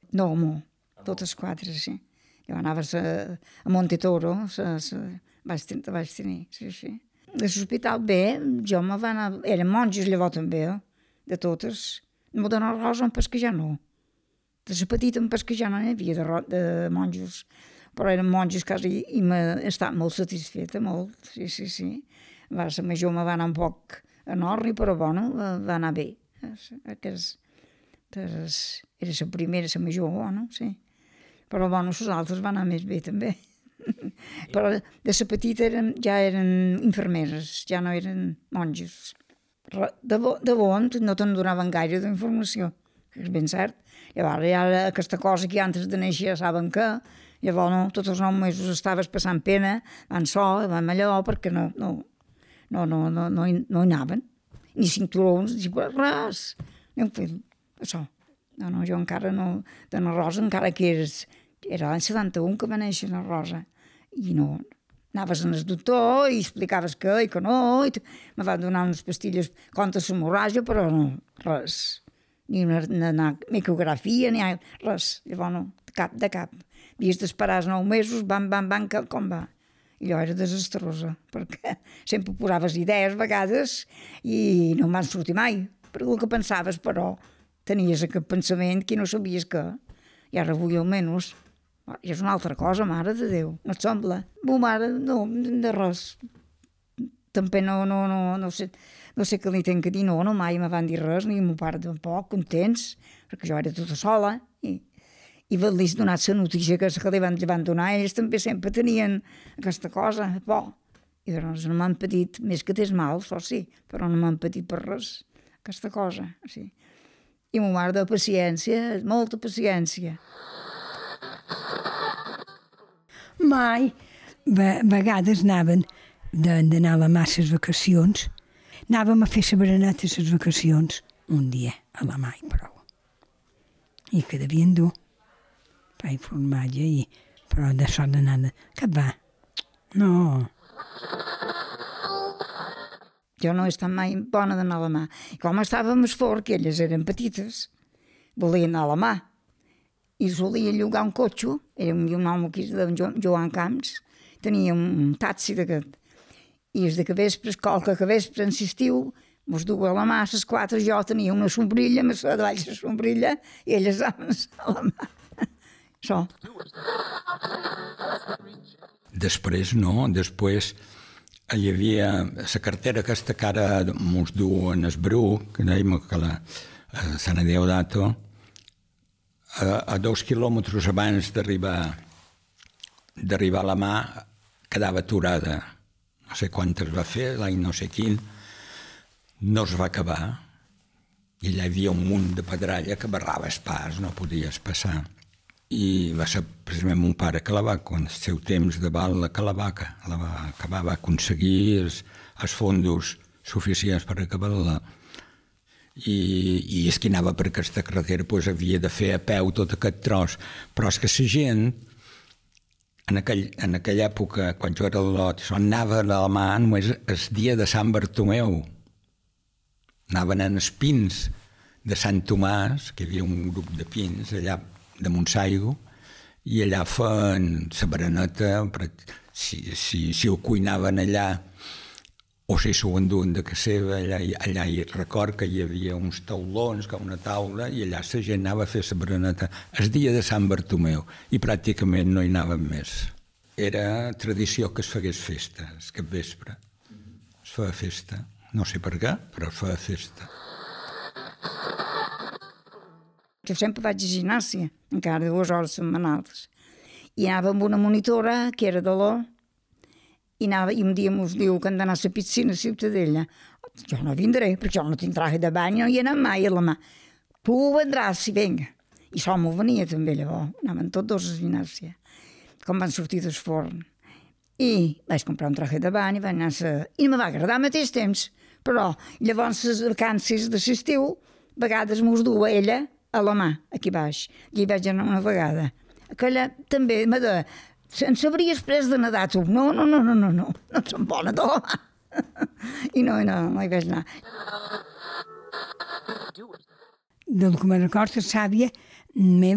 No, mo, totes quatre, sí. Jo anava a Montetoro, vaig tenir, sí. A l'hospital bé, jo me va anar... Eren monjos llavors també, de totes. No de Rosa en pesquejar no. De la petita en pesquejar no n'hi havia de monjos, però eren monjos quasi i m'he estat molt satisfeta, molt, sí. La major me va anar un poc enorme, però bueno, va anar bé. Era la primera, la major, bueno, sí. Però bueno, les altres van anar més bé també. Però de la petita ja eren infermeres, ja no eren monges. De bon no te'n donaven gaire d'informació, que és ben cert. Llavors hi ha aquesta cosa que antes de néixer ja saben que, llavors no, tots els 9 mesos estaves passant pena, van van allò, perquè no hi anaven. Ni cinturons, ni res. En fi, això. No, jo encara no... De la Rosa encara que era l'any 71 que va néixer la Rosa. I no... Anaves al doctor i explicaves que i que no, i me van donar unes pastilles contra l'hemorràgia, però no, res. Ni una micografia, ni res. Llavors no, de cap. Havies d'esperar els 9 mesos, com va. I allò era desastrosa, perquè sempre posaves idees a vegades i no em van sortir mai. Per el que pensaves, però tenies aquest pensament que no sabies que. I ara avui almenys i és una altra cosa, mare de Déu, no et sembla? Bo, mare, no, de res. També no sé què li tenc que dir, no, mai me van dir res, ni mon pare tampoc, contents, perquè jo era tota sola, i li he donat la notícia que li van donar, ells també sempre tenien aquesta cosa, por. I doncs no m'han patit, més que tens mal, això sí, però no m'han patit per res, aquesta cosa, sí. I mon mare de paciència, molta paciència. Mai. A vegades anàvem d'anar a la mà a les vacacions. Anàvem a fer la bereneta a les vacacions. Un dia a la mà i prou. I que devien dur pa i formatge, però d'això d'anar... Què va? No. Jo no he estat mai bona d'anar a la mà. I com estàvem a Esforç, que elles eren petites, volien anar a la mà. I solia llogar un cotxe, era un home que és de Joan Camps, tenia un taxi d'aquest. I és de que vespres, en l'estiu, mos duia a la mà, a les 4 jo tenia una sombrilla, més a davall la sombrilla, i elles anaven a la mà. Això. Després no, després hi havia la cartera aquesta que ara mos duen el Bruc, que dèiem que la Sant Deodato, a 2 quilòmetres abans d'arribar a la mà quedava aturada. No sé quantes va fer, l'any no sé quin, no es va acabar. I allà hi havia un munt de pedralla que barrava el pas, no podies passar. I va ser precisament mon pare que la va, quan el seu temps de bala, que la va acabar, va aconseguir els fondos suficients per acabar-la. I és que anava per aquesta carretera, doncs havia de fer a peu tot aquest tros. Però és que la gent, en aquella època, quan jo era al lot, anava a la mà només el dia de Sant Bartomeu. Anaven en els pins de Sant Tomàs, que hi havia un grup de pins allà de Montsaigo, i allà feien la bereneta, si ho cuinaven allà, o si s'ho enduen de casa seva, allà hi record que hi havia uns taulons, una taula, i allà la gent anava a fer la bereneta el dia de Sant Bartomeu, i pràcticament no hi anàvem més. Era tradició que es fegués festa, el capvespre. Es feia festa. No sé per què, però es feia festa. Jo sempre vaig a gimnàsia, encara 2 hores setmanals. I anava amb una monitora, que era de l'O, i un dia mos diu que han d'anar a la piscina a Ciutadella. Jo no vindré, perquè jo no tinc traje de bany, no hi he anat mai a la mà. Tu vendràs, si venga. I això m'ho venia també, llavors. Anaven tots 2 a gimnàsia, com van sortir del forn. I vaig comprar un traje de bany i vaig anar i me va agradar al mateix temps. Però llavors les vacances de l'estiu, a vegades mos dua ella a la mà, aquí baix. I hi vaig anar una vegada. Aquella també me de... En sabries pres de nedar, tu? No som bona de la mà. I no hi vaig anar. Del que me recordo, sàvia meva,